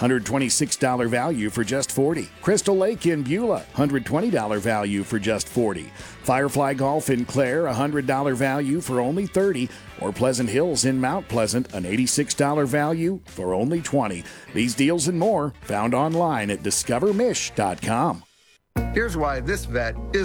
$126 value for just $40. Crystal Lake in Beulah, $120 value for just $40. Firefly Golf in Clare, $100 value for only $30. Or Pleasant Hills in Mount Pleasant, an $86 value for only $20. These deals and more found online at discovermish.com. Here's why this vet is